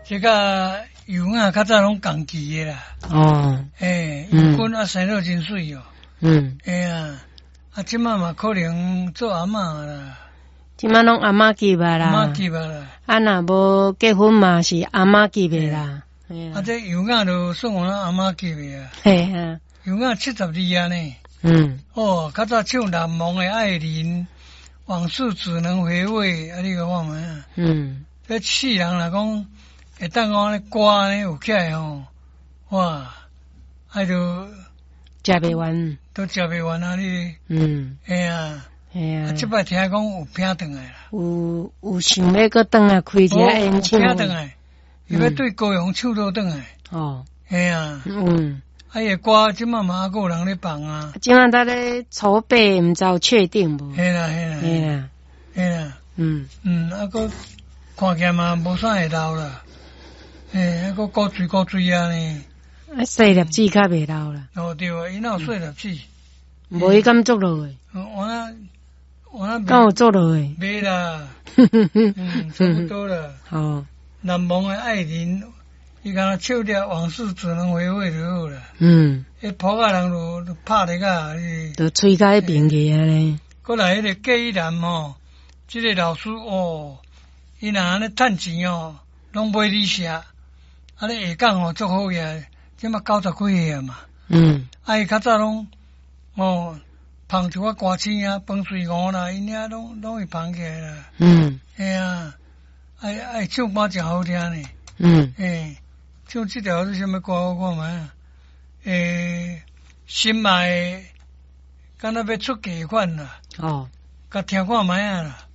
这个油啊，较早拢共期的啦。 哦， 油滚啊生得真水哦。即摆嘛可能做阿嬷啦。 即摆拢阿嬷级吧啦。 阿嬷级吧啦。 啊，若无结婚嘛是阿嬷级的啦。 这油啊就算我阿嬷级的啊。 嘿啊。 油啊72啊呢。较早唱难忘的爱人，往事只能回味，啊，你个看嘛。这世人来讲，会当讲咧歌呢有起来吼，哇，就食袂完， 都食袂完啊！你，即摆听讲有拼转来啦， 有想要搁转来开只演唱会， 拼转来，伊要对高雄唱倒转来。伊歌即摆嘛还有人咧放啊。 即摆在咧筹备，毋知有确定无？ 嘿啦。啊个看起来嘛无啥会老啦。啊个高水啊呢。 啊，细粒子较袂老啦。 哦对啊，伊哪有细粒子？ 无伊敢做落去？ 我那敢有做落去？ 没啦。差不多了。 哦。 难忘的爱人。伊敢若唱着往事只能回味就好啦。迄仆仔人就拍咧个， 就吹甲迄边去安尼。 过来迄个郭一男吼，即个老师哦，伊若安尼趁钱哦，拢买你食，啊咧下岗哦足好个，即马90几岁啊嘛。伊较早拢捧一寡歌星啊，彭水娥啦，因遐拢会捧起来啦。爱唱歌真好听呢。唱这条是什么歌？我看卖心爱，敢若要出价款啦。甲听看卖啊啦。